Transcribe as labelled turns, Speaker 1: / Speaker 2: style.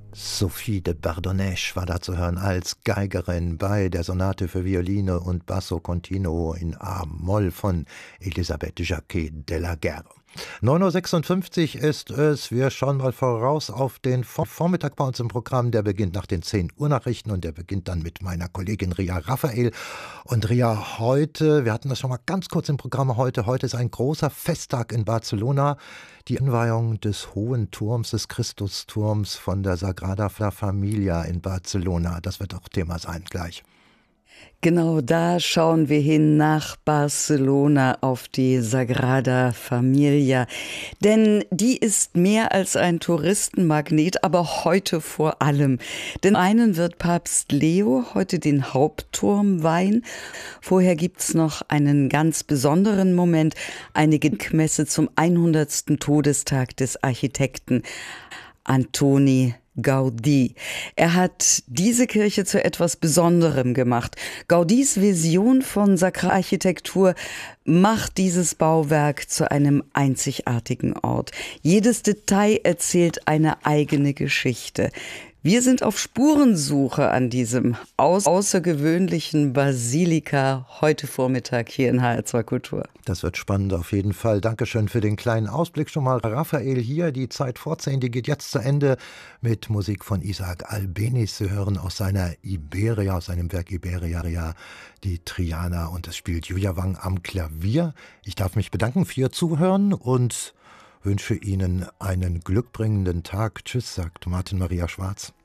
Speaker 1: Sophie de Bardonnèche war da zu hören als Geigerin bei der Sonate für Violine und Basso Continuo in A-Moll von Elisabeth Jacquet de la Guerre. 9:56 Uhr ist es. Wir schauen mal voraus auf den Vormittag bei uns im Programm. Der beginnt nach den 10 Uhr Nachrichten und der beginnt dann mit meiner Kollegin Ria Raphael. Und Ria, heute, wir hatten das schon mal ganz kurz im Programm heute ist ein großer Festtag in Barcelona. Die Einweihung des Hohen Turms, des Christusturms von der Sagrada Familia in Barcelona. Das wird auch Thema sein gleich.
Speaker 2: Genau, da schauen wir hin nach Barcelona auf die Sagrada Familia. Denn die ist mehr als ein Touristenmagnet, aber heute vor allem. Denn einen wird Papst Leo heute den Hauptturm weihen. Vorher gibt's noch einen ganz besonderen Moment, eine Gedenkmesse zum 100. Todestag des Architekten Antoni Gaudí. Er hat diese Kirche zu etwas Besonderem gemacht. Gaudís Vision von Sakralarchitektur macht dieses Bauwerk zu einem einzigartigen Ort. Jedes Detail erzählt eine eigene Geschichte. Wir sind auf Spurensuche an diesem außergewöhnlichen Basilika heute Vormittag hier in HR2 Kultur.
Speaker 1: Das wird spannend auf jeden Fall. Dankeschön für den kleinen Ausblick schon mal. Raphael hier, die Zeit vor 10, die geht jetzt zu Ende mit Musik von Isaac Albéniz. Sie hören aus seiner Iberia, aus seinem Werk Iberia, die Triana, und es spielt Julia Wang am Klavier. Ich darf mich bedanken für Ihr Zuhören und wünsche Ihnen einen glückbringenden Tag. Tschüss, sagt Martin Maria Schwarz.